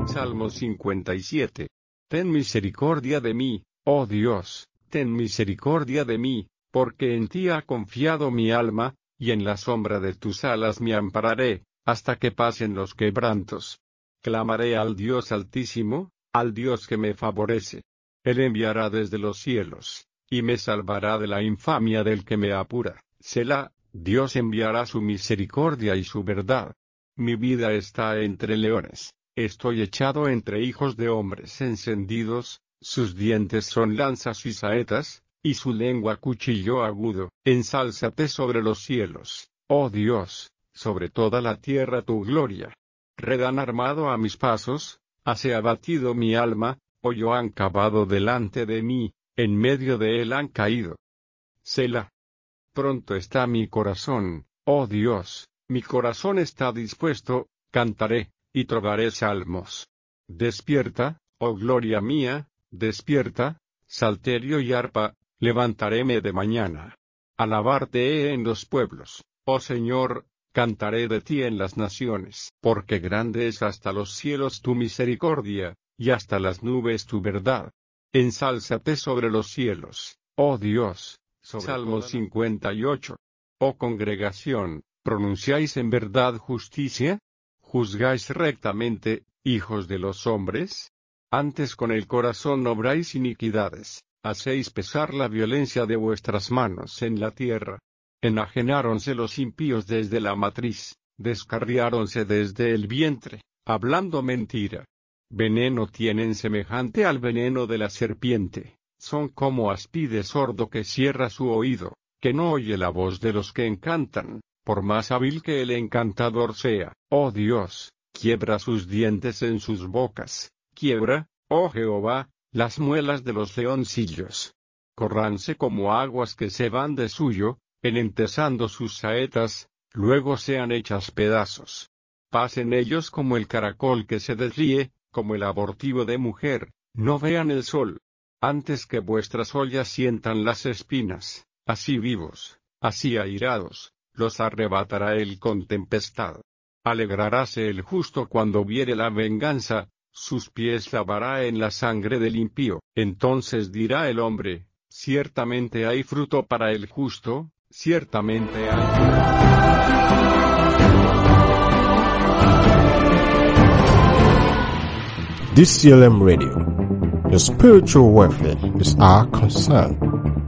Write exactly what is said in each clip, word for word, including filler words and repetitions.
Salmo cincuenta y siete. Ten misericordia de mí, oh Dios, ten misericordia de mí, porque en ti ha confiado mi alma, y en la sombra de tus alas me ampararé, hasta que pasen los quebrantos. Clamaré al Dios Altísimo, al Dios que me favorece. Él enviará desde los cielos, y me salvará de la infamia del que me apura. Selah, Dios enviará su misericordia y su verdad. Mi vida está entre leones, estoy echado entre hijos de hombres encendidos, sus dientes son lanzas y saetas, y su lengua cuchillo agudo. Ensálzate sobre los cielos, oh Dios, sobre toda la tierra tu gloria. Redan armado a mis pasos, hase abatido mi alma, hoyo han cavado delante de mí, en medio de él han caído. Selah. Pronto está mi corazón, oh Dios, mi corazón está dispuesto, cantaré, y trovaré salmos. Despierta, oh gloria mía, despierta, salterio y arpa, levantaréme de mañana. Alabarte he en los pueblos, oh Señor, cantaré de ti en las naciones, porque grande es hasta los cielos tu misericordia, y hasta las nubes tu verdad. Ensálzate sobre los cielos, oh Dios. Salmo cincuenta y ocho. Oh congregación, ¿pronunciáis en verdad justicia? ¿Juzgáis rectamente, hijos de los hombres? Antes con el corazón obráis iniquidades, hacéis pesar la violencia de vuestras manos en la tierra. Enajenáronse los impíos desde la matriz, descarriáronse desde el vientre, hablando mentira. Veneno tienen semejante al veneno de la serpiente. Son como áspide sordo que cierra su oído, que no oye la voz de los que encantan, por más hábil que el encantador sea. Oh Dios, quiebra sus dientes en sus bocas, quiebra, oh Jehová, las muelas de los leoncillos. Corránse como aguas que se van de suyo, enentezando sus saetas, luego sean hechas pedazos. Pasen ellos como el caracol que se desríe, como el abortivo de mujer, no vean el sol. Antes que vuestras ollas sientan las espinas, así vivos, así airados, los arrebatará él con tempestad. Alegraráse el justo cuando viere la venganza, sus pies lavará en la sangre del impío. Entonces dirá el hombre, ciertamente hay fruto para el justo, ciertamente hay. D C L M Radio. Your spiritual welfare is our concern.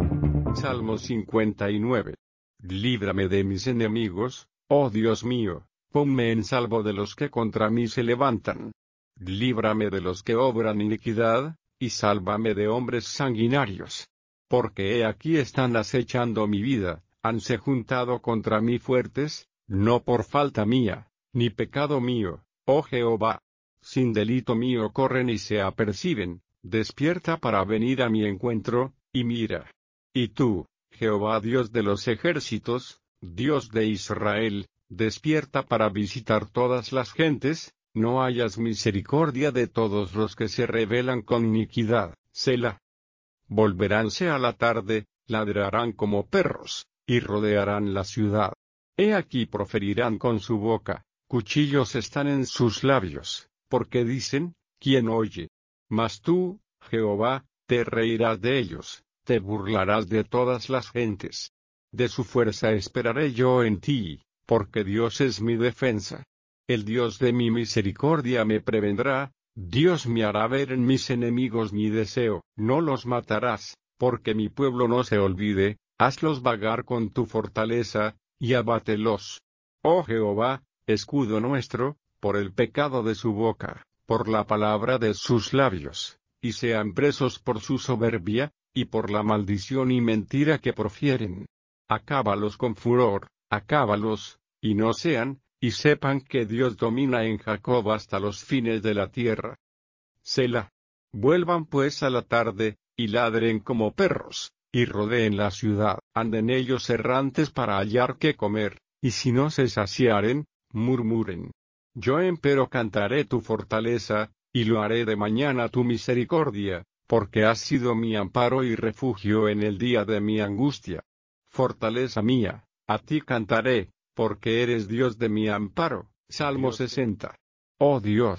Salmo cincuenta y nueve. Líbrame de mis enemigos, oh Dios mío, ponme en salvo de los que contra mí se levantan. Líbrame de los que obran iniquidad, y sálvame de hombres sanguinarios. Porque he aquí están acechando mi vida, hanse juntado contra mí fuertes, no por falta mía, ni pecado mío, oh Jehová. Sin delito mío corren y se aperciben. Despierta para venir a mi encuentro, y mira. Y tú, Jehová Dios de los ejércitos, Dios de Israel, despierta para visitar todas las gentes, no hayas misericordia de todos los que se rebelan con iniquidad. Selah. Volveránse a la tarde, ladrarán como perros, y rodearán la ciudad. He aquí proferirán con su boca, cuchillos están en sus labios, porque dicen, ¿quién oye? Mas tú, Jehová, te reirás de ellos, te burlarás de todas las gentes. De su fuerza esperaré yo en ti, porque Dios es mi defensa. El Dios de mi misericordia me prevendrá, Dios me hará ver en mis enemigos mi deseo. No los matarás, porque mi pueblo no se olvide, hazlos vagar con tu fortaleza, y abátelos. Oh Jehová, escudo nuestro, por el pecado de su boca, por la palabra de sus labios, y sean presos por su soberbia, y por la maldición y mentira que profieren. Acábalos con furor, acábalos, y no sean, y sepan que Dios domina en Jacob hasta los fines de la tierra. Selah. Vuelvan pues a la tarde, y ladren como perros, y rodeen la ciudad. Anden ellos errantes para hallar qué comer, y si no se saciaren, murmuren. Yo empero cantaré tu fortaleza, y lo haré de mañana tu misericordia, porque has sido mi amparo y refugio en el día de mi angustia. Fortaleza mía, a ti cantaré, porque eres Dios de mi amparo. Salmo sesenta. Oh Dios,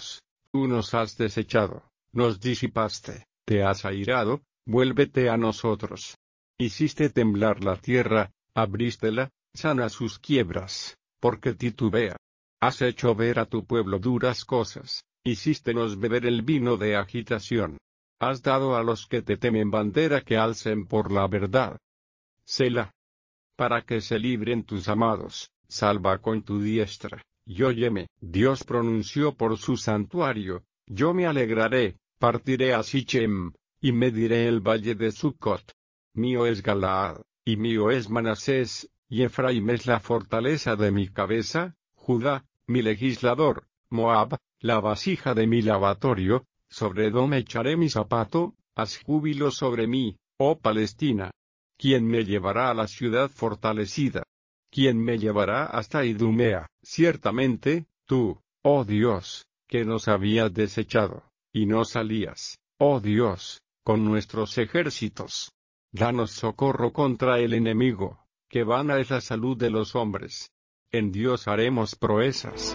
Tú nos has desechado, nos disipaste, te has airado, vuélvete a nosotros. Hiciste temblar la tierra, abrístela, sana sus quiebras, porque titubea. Has hecho ver a tu pueblo duras cosas, hicístenos beber el vino de agitación. Has dado a los que te temen bandera que alcen por la verdad. Selah. Para que se libren tus amados, salva con tu diestra, y óyeme. Dios pronunció por su santuario, yo me alegraré, partiré a Sichem, y mediré el valle de Sucot. Mío es Galaad, y mío es Manasés, y Efraim es la fortaleza de mi cabeza, Judá, mi legislador, Moab, la vasija de mi lavatorio, sobre Edom echaré mi zapato, haz júbilo sobre mí, oh Palestina. ¿Quién me llevará a la ciudad fortalecida? ¿Quién me llevará hasta Idumea? Ciertamente, tú, oh Dios, que nos habías desechado, y no salías, oh Dios, con nuestros ejércitos. Danos socorro contra el enemigo, que vana es la salud de los hombres. En Dios haremos proezas.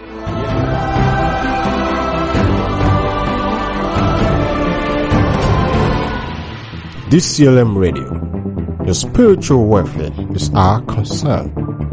D C L M Radio. Your spiritual welfare is our concern.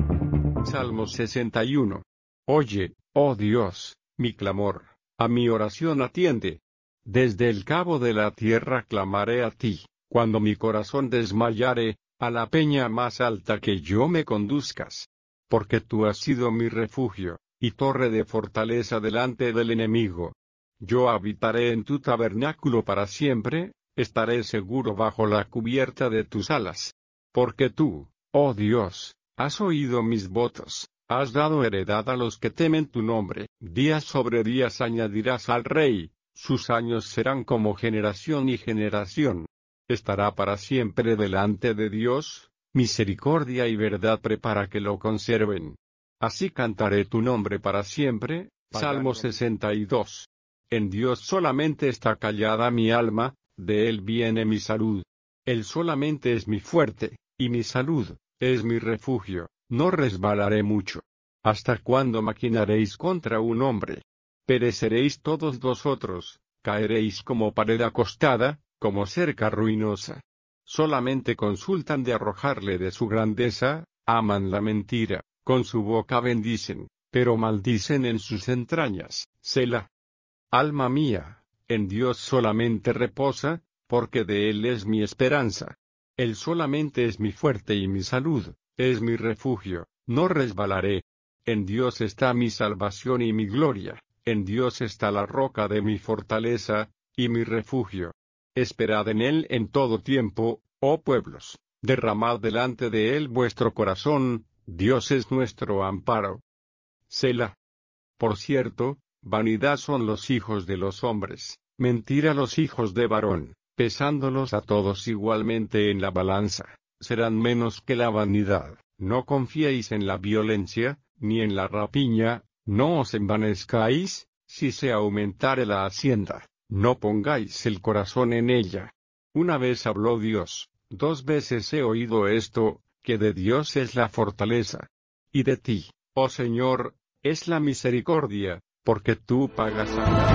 Salmo sesenta y uno. Oye, oh Dios, mi clamor, a mi oración atiende. Desde el cabo de la tierra clamaré a ti, cuando mi corazón desmayare, a la peña más alta que yo me conduzcas. Porque tú has sido mi refugio, y torre de fortaleza delante del enemigo. Yo habitaré en tu tabernáculo para siempre, estaré seguro bajo la cubierta de tus alas. Porque tú, oh Dios, has oído mis votos, has dado heredad a los que temen tu nombre. Días sobre días añadirás al rey, sus años serán como generación y generación. Estará para siempre delante de Dios, misericordia y verdad prepara que lo conserven. Así cantaré tu nombre para siempre. Salmo sesenta y dos. En Dios solamente está callada mi alma, de Él viene mi salud. Él solamente es mi fuerte, y mi salud, es mi refugio, no resbalaré mucho. ¿Hasta cuándo maquinaréis contra un hombre? Pereceréis todos vosotros, caeréis como pared acostada, como cerca ruinosa. Solamente consultan de arrojarle de su grandeza, aman la mentira, con su boca bendicen, pero maldicen en sus entrañas. Selah. Alma mía, en Dios solamente reposa, porque de Él es mi esperanza. Él solamente es mi fuerte y mi salud, es mi refugio, no resbalaré. En Dios está mi salvación y mi gloria, en Dios está la roca de mi fortaleza, y mi refugio. Esperad en Él en todo tiempo, oh pueblos, derramad delante de Él vuestro corazón, Dios es nuestro amparo. Selah. Por cierto, vanidad son los hijos de los hombres, mentira los hijos de varón, pesándolos a todos igualmente en la balanza, serán menos que la vanidad. No confiéis en la violencia, ni en la rapiña, no os envanezcáis, si se aumentare la hacienda, no pongáis el corazón en ella. Una vez habló Dios, dos veces he oído esto, que de Dios es la fortaleza. Y de ti, oh Señor, es la misericordia, porque tú pagas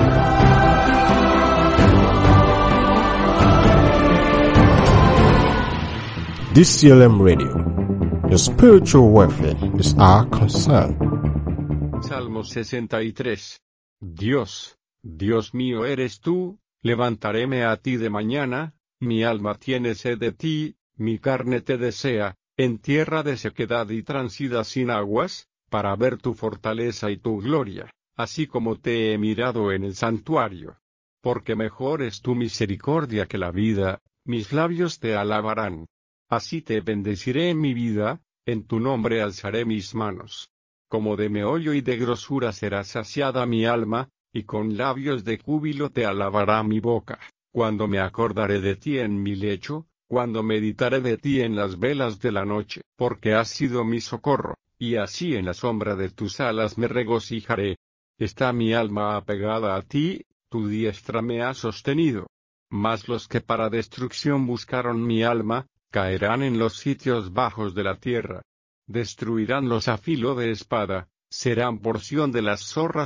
a D C L M Radio. Your spiritual welfare is our concern. Salmo sesenta y tres. Dios, Dios mío eres tú, levantaréme a ti de mañana, mi alma tiene sed de ti, mi carne te desea, en tierra de sequedad y transida sin aguas, para ver tu fortaleza y tu gloria, así como te he mirado en el santuario. Porque mejor es tu misericordia que la vida, mis labios te alabarán. Así te bendeciré en mi vida, en tu nombre alzaré mis manos. Como de meollo y de grosura será saciada mi alma, y con labios de júbilo te alabará mi boca, cuando me acordaré de ti en mi lecho, cuando meditaré de ti en las velas de la noche, porque has sido mi socorro, y así en la sombra de tus alas me regocijaré. Está mi alma apegada a ti, tu diestra me ha sostenido. Mas los que para destrucción buscaron mi alma, caerán en los sitios bajos de la tierra. Destruirán los a filo de espada, serán porción de las zorras.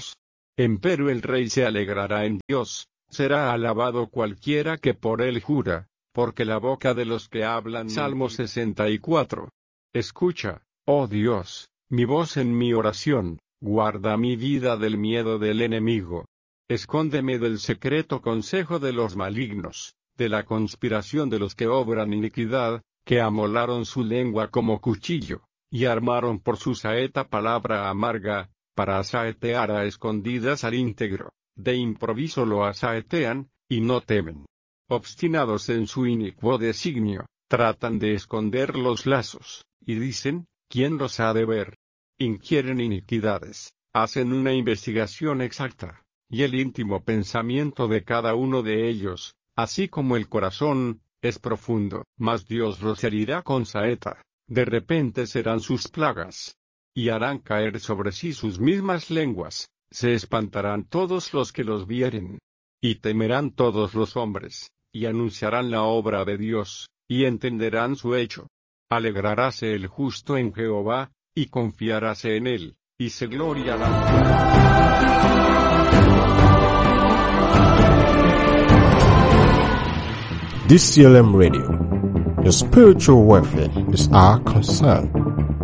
Empero el rey se alegrará en Dios, será alabado cualquiera que por él jura, porque la boca de los que hablan. Salmo sesenta y cuatro. Escucha, oh Dios, mi voz en mi oración, guarda mi vida del miedo del enemigo. Escóndeme del secreto consejo de los malignos, de la conspiración de los que obran iniquidad, que amolaron su lengua como cuchillo, y armaron por su saeta palabra amarga, para asaetear a escondidas al íntegro, de improviso lo asaetean, y no temen. Obstinados en su inicuo designio, tratan de esconder los lazos, y dicen, ¿quién los ha de ver? Inquieren iniquidades, hacen una investigación exacta, y el íntimo pensamiento de cada uno de ellos, así como el corazón, es profundo. Mas Dios los herirá con saeta, de repente serán sus plagas, y harán caer sobre sí sus mismas lenguas, se espantarán todos los que los vieren, y temerán todos los hombres, y anunciarán la obra de Dios, y entenderán su hecho. Alegraráse el justo en Jehová, y confiaráse en él, y se gloriará. D C L M Radio. Your spiritual welfare is our concern.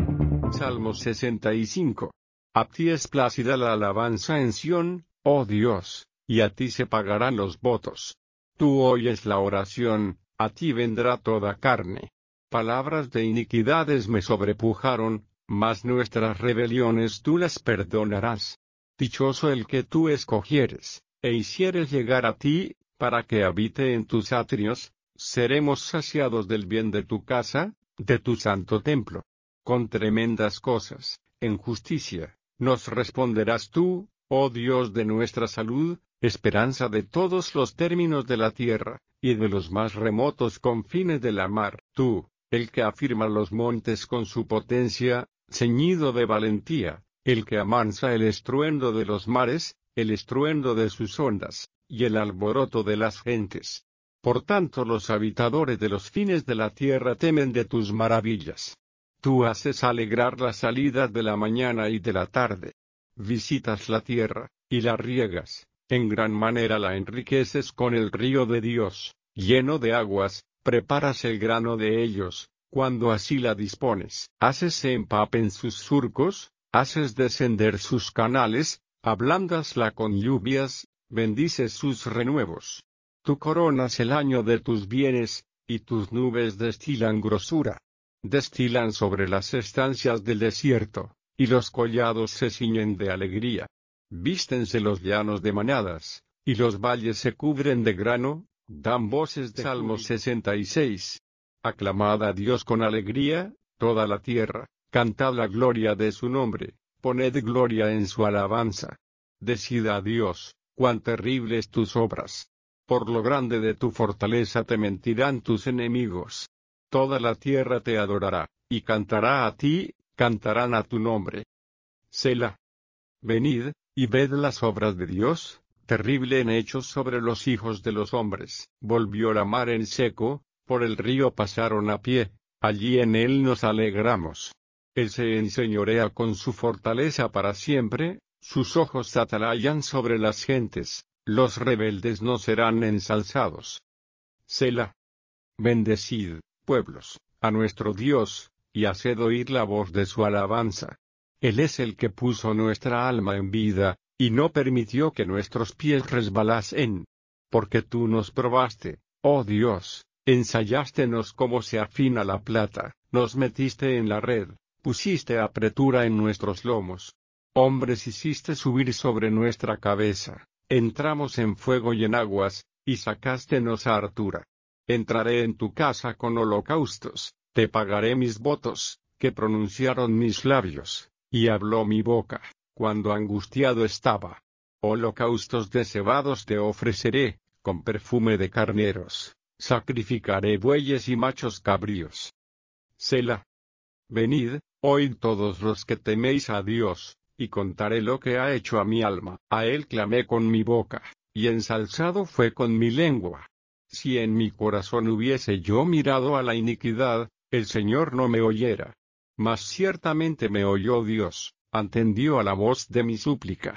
Salmo sesenta y cinco. A ti es plácida la alabanza en Sión, oh Dios, y a ti se pagarán los votos. Tú oyes la oración, a ti vendrá toda carne. Palabras de iniquidades me sobrepujaron, mas nuestras rebeliones tú las perdonarás. Dichoso el que tú escogieres, e hicieres llegar a ti, para que habite en tus atrios. Seremos saciados del bien de tu casa, de tu santo templo. Con tremendas cosas, en justicia, nos responderás tú, oh Dios de nuestra salud, esperanza de todos los términos de la tierra, y de los más remotos confines de la mar. Tú, el que afirma los montes con su potencia, ceñido de valentía, el que amansa el estruendo de los mares, el estruendo de sus ondas, y el alboroto de las gentes. Por tanto los habitadores de los fines de la tierra temen de tus maravillas. Tú haces alegrar las salidas de la mañana y de la tarde. Visitas la tierra, y la riegas, en gran manera la enriqueces con el río de Dios, lleno de aguas, preparas el grano de ellos, cuando así la dispones. Haces se empapen sus surcos, haces descender sus canales, ablándasla con lluvias, bendices sus renuevos. Tú coronas el año de tus bienes, y tus nubes destilan grosura. Destilan sobre las estancias del desierto, y los collados se ciñen de alegría. Vístense los llanos de manadas, y los valles se cubren de grano, dan voces de Salmo sesenta y seis. Aclamad a Dios con alegría, toda la tierra, cantad la gloria de su nombre, poned gloria en su alabanza. Decid a Dios, cuán terribles tus obras. Por lo grande de tu fortaleza te mentirán tus enemigos. Toda la tierra te adorará, y cantará a ti, cantarán a tu nombre. Selah. Venid, y ved las obras de Dios, terrible en hechos sobre los hijos de los hombres. Volvió la mar en seco, por el río pasaron a pie, allí en él nos alegramos. Él se enseñorea con su fortaleza para siempre, sus ojos atalayan sobre las gentes. Los rebeldes no serán ensalzados. Selah. Bendecid, pueblos, a nuestro Dios, y haced oír la voz de su alabanza. Él es el que puso nuestra alma en vida, y no permitió que nuestros pies resbalasen. Porque tú nos probaste, oh Dios, ensayastenos como se afina la plata, nos metiste en la red, pusiste apretura en nuestros lomos. Hombres hiciste subir sobre nuestra cabeza. Entramos en fuego y en aguas, y sacástenos a hartura. Entraré en tu casa con holocaustos, te pagaré mis votos, que pronunciaron mis labios, y habló mi boca, cuando angustiado estaba. Holocaustos de cebados te ofreceré, con perfume de carneros, sacrificaré bueyes y machos cabríos. Selah. Venid, oíd todos los que teméis a Dios, y contaré lo que ha hecho a mi alma. A él clamé con mi boca, y ensalzado fue con mi lengua. Si en mi corazón hubiese yo mirado a la iniquidad, el Señor no me oyera. Mas ciertamente me oyó Dios, atendió a la voz de mi súplica.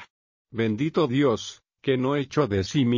Bendito Dios, que no echó de sí